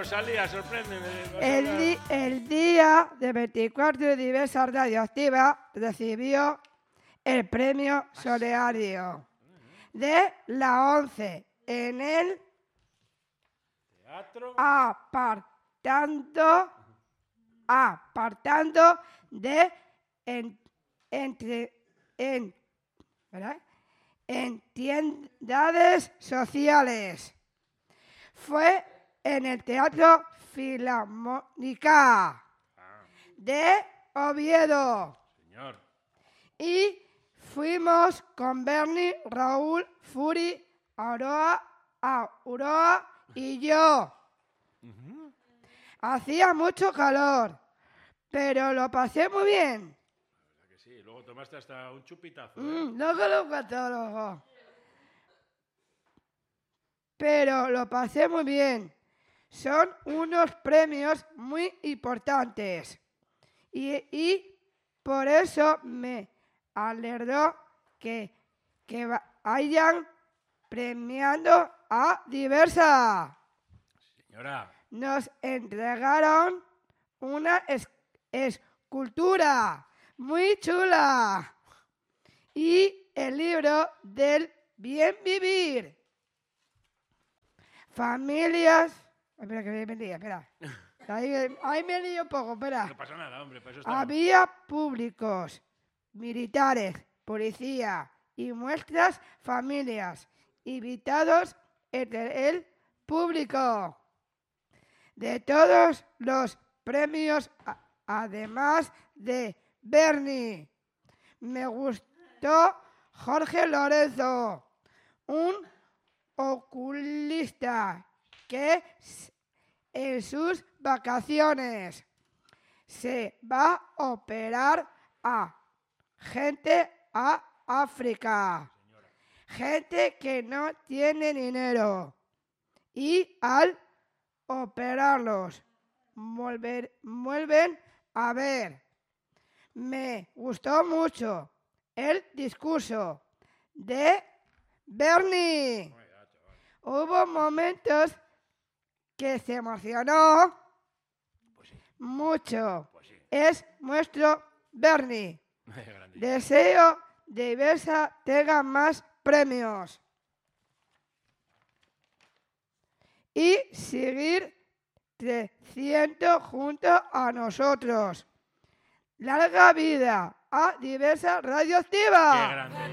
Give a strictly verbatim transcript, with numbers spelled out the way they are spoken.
Rosalía, sorpréndeme. El, di el día de veinticuatro de Diversa Radioactiva recibió el premio Solidario de la ONCE en el Teatro. Apartando, apartando de en, entre, en, ¿verdad? entidades sociales. Fue en el Teatro Filarmónica de Oviedo. Señor. Y fuimos con Bernie, Raúl, Furi, Aurora, Aurora y yo. Uh-huh. Hacía mucho calor, pero lo pasé muy bien. La verdad que sí, luego tomaste hasta un chupitazo. ¿eh? Mm, no que lo catalogo. Pero lo pasé muy bien. Son unos premios muy importantes. Y, y por eso me alegró que, que hayan premiado a Diversa. Señora. Nos entregaron una es, escultura muy chula y el libro del bien vivir. Familias... Espera, que me lío, espera. Ahí, ahí me lío un poco, espera. No pasa nada, hombre. Para eso estamos. Había públicos, militares, policía y nuestras familias invitados entre el público. De todos los premios, a, además de Bernie, me gustó Jorge Lorenzo, un oculista que en sus vacaciones se va a operar a gente a África, gente que no tiene dinero, y al operarlos vuelven, vuelven a ver. Me gustó mucho el discurso de Bernie. Hubo momentos que se emocionó pues sí. mucho. Pues sí. Es nuestro Bernie. Deseo de Diversa tenga más premios y seguir creciendo junto a nosotros. Larga vida a Diversa Radioactiva.